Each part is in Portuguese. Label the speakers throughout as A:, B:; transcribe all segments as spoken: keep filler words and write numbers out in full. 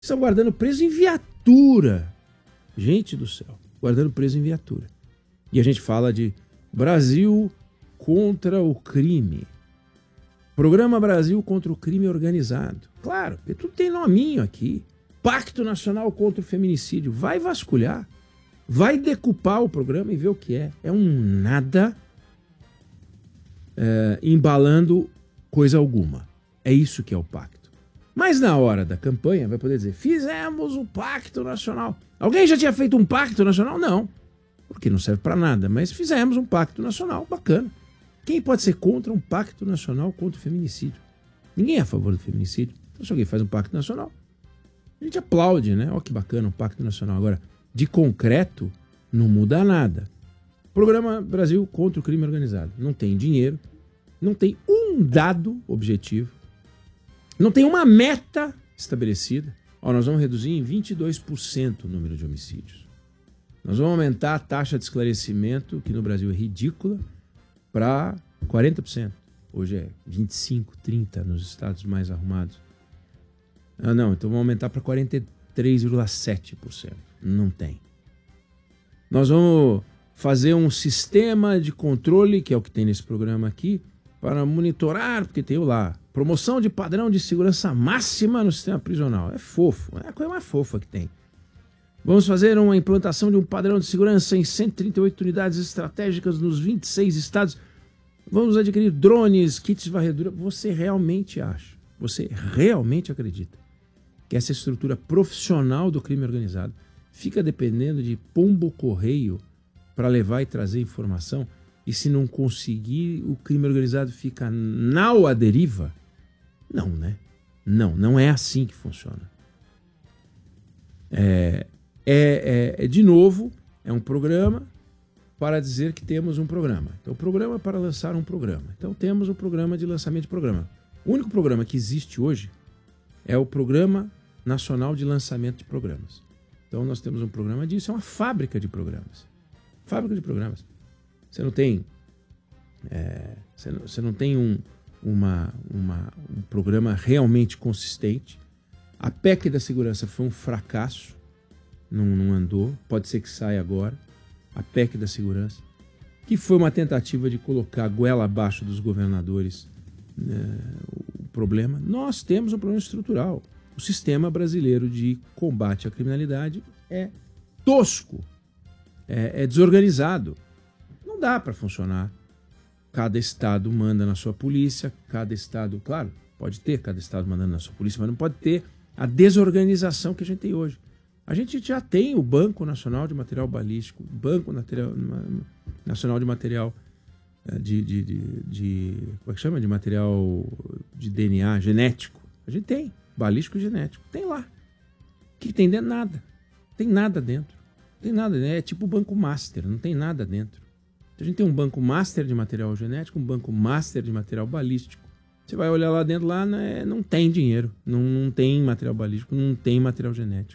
A: Estão guardando preso em viatura. Gente do céu, guardando preso em viatura. E a gente fala de Brasil contra o crime. Programa Brasil contra o crime organizado. Claro, porque tudo tem nominho aqui. Pacto Nacional contra o Feminicídio. Vai vasculhar. Vai decupar o programa e ver o que é. É um nada é, embalando coisa alguma. É isso que é o pacto. Mas na hora da campanha vai poder dizer, fizemos o Pacto Nacional. Alguém já tinha feito um Pacto Nacional? Não. Porque não serve para nada. Mas fizemos um Pacto Nacional. Bacana. Quem pode ser contra um Pacto Nacional contra o feminicídio? Ninguém é a favor do feminicídio. Então se alguém faz um Pacto Nacional, a gente aplaude, né? Olha que bacana um Pacto Nacional. Agora, de concreto, não muda nada. Programa Brasil contra o crime organizado. Não tem dinheiro, não tem um dado objetivo, não tem uma meta estabelecida. Ó, nós vamos reduzir em vinte e dois por cento o número de homicídios. Nós vamos aumentar a taxa de esclarecimento, que no Brasil é ridícula, para quarenta por cento. Hoje é vinte e cinco, trinta nos estados mais arrumados. Ah, não, então vamos aumentar para quarenta e três vírgula sete por cento. Não tem. Nós vamos fazer um sistema de controle, que é o que tem nesse programa aqui, para monitorar, porque tem lá, promoção de padrão de segurança máxima no sistema prisional. É fofo, é a coisa mais fofa que tem. Vamos fazer uma implantação de um padrão de segurança em cento e trinta e oito unidades estratégicas nos vinte e seis estados. Vamos adquirir drones, kits de varredura. Você realmente acha, você realmente acredita que essa estrutura profissional do crime organizado fica dependendo de pombo-correio para levar e trazer informação? E se não conseguir, o crime organizado fica nau à deriva? Não, né? Não, não é assim que funciona. É, é, é, é, de novo, é um programa para dizer que temos um programa. Então, o programa é para lançar um programa. Então, temos o programa de lançamento de programa. O único programa que existe hoje é o Programa Nacional de Lançamento de Programas. Então, nós temos um programa disso, é uma fábrica de programas. Fábrica de programas. Você não tem, é, você não, você não tem um, uma, uma, um programa realmente consistente. A P E C da segurança foi um fracasso, não, não andou, pode ser que saia agora. A P E C da segurança, que foi uma tentativa de colocar a goela abaixo dos governadores, né, o problema. Nós temos um problema estrutural. O sistema brasileiro de combate à criminalidade é tosco, é, é desorganizado. Não dá para funcionar. Cada estado manda na sua polícia, cada estado, claro, pode ter cada estado mandando na sua polícia, mas não pode ter a desorganização que a gente tem hoje. A gente já tem o Banco Nacional de Material Balístico, Banco Nacional de Material de, de, de, de como é que chama? De material de D N A genético. A gente tem, balístico e genético. Tem lá. O que tem dentro? Nada. Tem nada dentro. Tem nada, né? É tipo o Banco Master, não tem nada dentro. A gente tem um banco master de material genético, um banco master de material balístico. Você vai olhar lá dentro, lá né, não tem dinheiro, não, não tem material balístico, não tem material genético.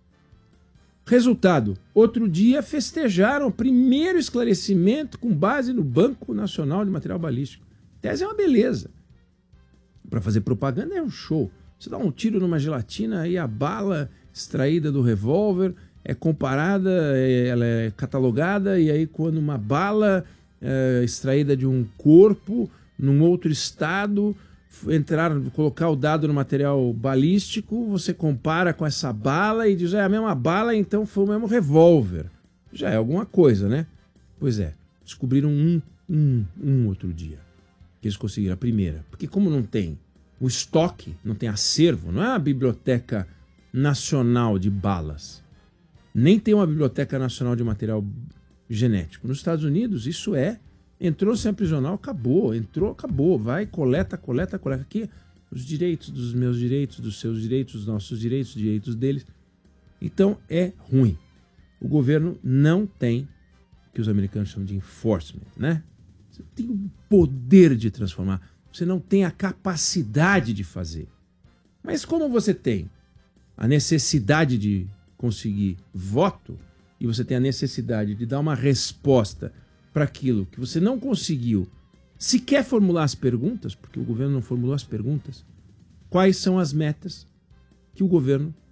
A: Resultado, outro dia festejaram o primeiro esclarecimento com base no Banco Nacional de Material Balístico. A tese é uma beleza. Para fazer propaganda é um show. Você dá um tiro numa gelatina, aí a bala extraída do revólver é comparada, ela é catalogada, e aí quando uma bala é, extraída de um corpo, num outro estado, entrar, colocar o dado no material balístico, você compara com essa bala e diz, é a mesma bala, então foi o mesmo revólver. Já é alguma coisa, né? Pois é, descobriram um, um, um outro dia, que eles conseguiram, a primeira. Porque como não tem o estoque, não tem acervo, não é a Biblioteca Nacional de Balas, nem tem uma Biblioteca Nacional de Material Genético. Nos Estados Unidos, isso é, entrou sem aprisional, acabou, entrou, acabou, vai, coleta, coleta, coleta. Aqui, os direitos dos meus direitos, dos seus direitos, dos nossos direitos, os direitos deles. Então, é ruim. O governo não tem o que os americanos chamam de enforcement, né? Você não tem o poder de transformar, você não tem a capacidade de fazer. Mas como você tem a necessidade de conseguir voto e você tem a necessidade de dar uma resposta para aquilo que você não conseguiu sequer formular as perguntas, porque o governo não formulou as perguntas, quais são as metas que o governo